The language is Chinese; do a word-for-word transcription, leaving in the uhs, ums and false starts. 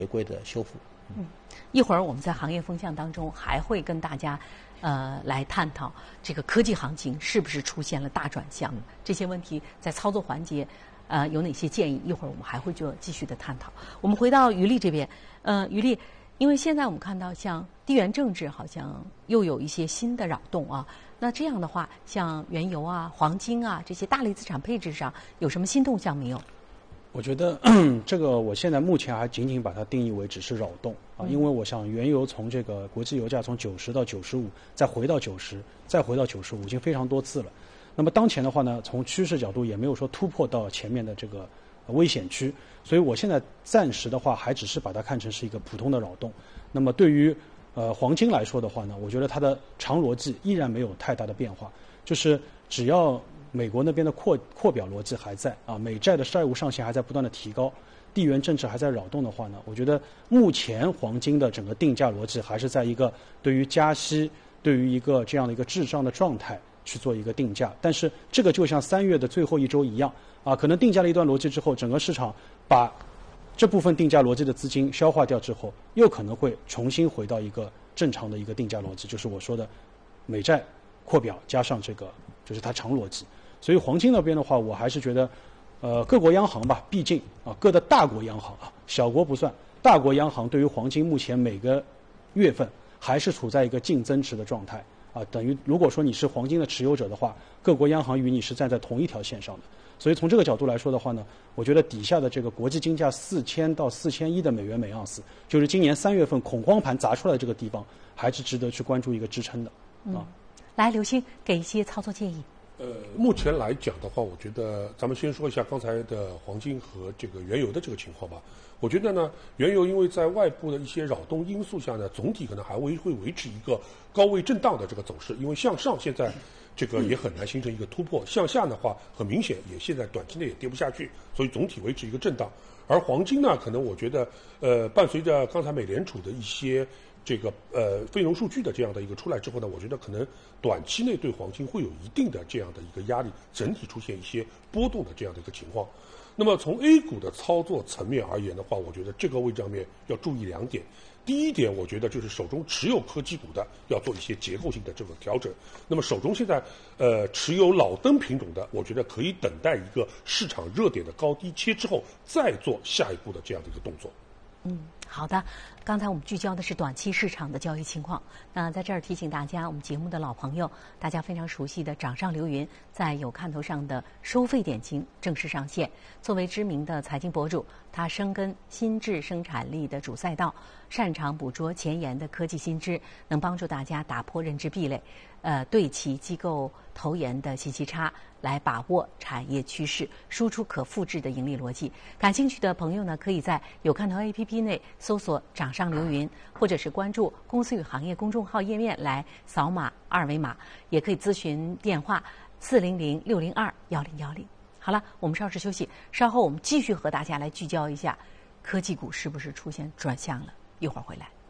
回归的修复。 嗯，一会儿我们在行业风向当中还会跟大家呃来探讨这个科技行情是不是出现了大转向，嗯、这些问题在操作环节呃有哪些建议？一会儿我们还会做继续的探讨。我们回到于丽这边，呃，于丽。因为现在我们看到，像地缘政治好像又有一些新的扰动啊。那这样的话，像原油啊、黄金啊这些大类资产配置上有什么新动向没有？ 我觉得这个我现在目前还仅仅把它定义为只是扰动啊，因为我想原油从这个国际油价从九十到九十五，再回到九十，再回到九十五，已经非常多次了。那么当前的话呢，从趋势角度也没有说突破到前面的这个危险区，所以我现在暂时的话还只是把它看成是一个普通的扰动。那么对于呃黄金来说的话呢，我觉得它的长逻辑依然没有太大的变化，就是只要美国那边的扩扩表逻辑还在啊，美债的债务上限还在不断的提高，地缘政治还在扰动的话呢，我觉得目前黄金的整个定价逻辑还是在一个对于加息、对于一个这样的一个滞胀的状态去做一个定价。但是这个就像三月的最后一周一样啊，可能定价了一段逻辑之后，整个市场把这部分定价逻辑的资金消化掉之后，又可能会重新回到一个正常的一个定价逻辑，就是我说的美债扩表加上这个就是它长逻辑。所以黄金那边的话，我还是觉得，呃，各国央行吧，毕竟啊，各的大国央行啊，小国不算，大国央行对于黄金目前每个月份还是处在一个净增持的状态啊，等于如果说你是黄金的持有者的话，各国央行与你是站在同一条线上的。所以从这个角度来说的话呢，我觉得底下的这个国际金价四千到四千一的美元每盎司，就是今年三月份恐慌盘砸出来的这个地方，还是值得去关注一个支撑的。 嗯，啊、来，刘星给一些操作建议。 呃，目前来讲的话，我觉得咱们先说一下刚才的黄金和这个原油的这个情况吧。我觉得呢，原油因为在外部的一些扰动因素下呢，总体可能还会会维持一个高位震荡的这个走势，因为向上现在这个也很难形成一个突破，向下的话很明显也现在短期内也跌不下去，所以总体维持一个震荡。而黄金呢，可能我觉得呃，伴随着刚才美联储的一些这个呃非农数据的这样的一个出来之后呢，我觉得可能短期内对黄金会有一定的这样的一个压力，整体出现一些波动的这样的一个情况。那么从 A 股的操作层面而言的话，我觉得这个位置上面要注意两点。第一点，我觉得就是手中持有科技股的要做一些结构性的这个调整。那么手中现在呃持有老灯品种的，我觉得可以等待一个市场热点的高低切之后，再做下一步的这样的一个动作。 嗯，好的。刚才我们聚焦的是短期市场的交易情况。那在这儿提醒大家，我们节目的老朋友，大家非常熟悉的掌上流云，在有看头上的收费点金正式上线。作为知名的财经博主，他深耕新智生产力的主赛道，擅长捕捉前沿的科技新知，能帮助大家打破认知壁垒，呃，对齐机构投研的信息差，来把握产业趋势，输出可复制的盈利逻辑。感兴趣的朋友呢，可以在有看头 A P P 内搜索掌上流云，或者是关注公司与行业公众号页面来扫码二维码，也可以咨询电话四零零六零二幺零幺零。好了，我们稍事休息，稍后我们继续和大家来聚焦一下科技股是不是出现转向了，一会儿回来。